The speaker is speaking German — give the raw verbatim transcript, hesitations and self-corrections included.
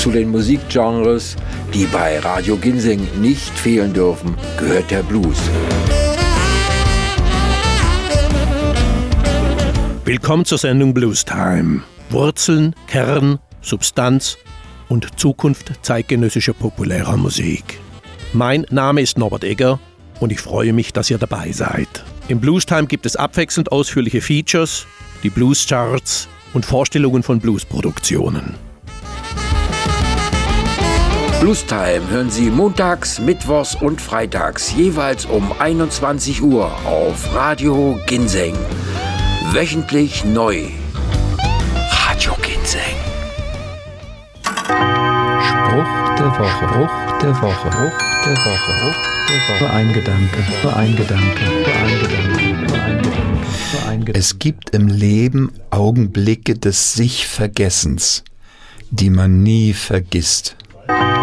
Zu den Musikgenres, die bei Radio Ginseng nicht fehlen dürfen, gehört der Blues. Willkommen zur Sendung Blues Time. Wurzeln, Kern, Substanz und Zukunft zeitgenössischer populärer Musik. Mein Name ist Norbert Egger und ich freue mich, dass ihr dabei seid. Im Blues Time gibt es abwechselnd ausführliche Features, die Blues Charts und Vorstellungen von Bluesproduktionen. Blues Time hören Sie montags, mittwochs und freitags jeweils um einundzwanzig Uhr auf Radio Ginseng. Wöchentlich neu. Radio Ginseng. Spruch der Woche, Spruch der Woche, Spruch der Woche, Spruch der Woche. Nur ein Gedanke, nur ein Gedanke, nur ein Gedanke, nur ein Gedanke, nur ein Gedanke. Es gibt im Leben Augenblicke des Sich-Vergessens, die man nie vergisst.